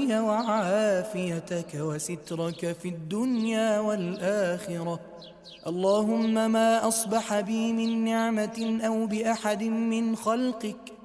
العافية وعافيتك وسترك في الدنيا والآخرة. اللهم ما أصبح بي من نعمة أو بأحد من خلقك